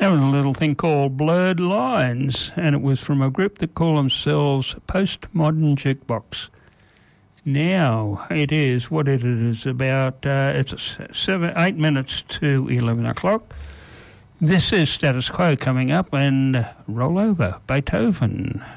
That was a little thing called Blurred Lines, and it was from a group that call themselves Postmodern Jukebox. Now it is what it is about. It's 8 minutes to 11 o'clock. This is Status Quo coming up, and Roll Over, Beethoven.